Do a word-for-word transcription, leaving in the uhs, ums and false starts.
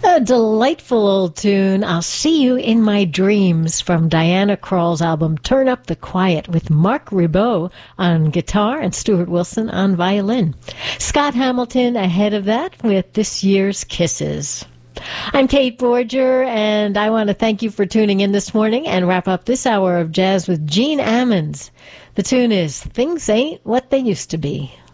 A delightful old tune, I'll See You in My Dreams, from Diana Krall's album Turn Up the Quiet, with Mark Ribot on guitar and Stuart Wilson on violin. Scott Hamilton ahead of that with This Year's Kisses. I'm Kate Borger, and I want to thank you for tuning in this morning and wrap up this hour of jazz with Gene Ammons. The tune is Things Ain't What They Used to Be.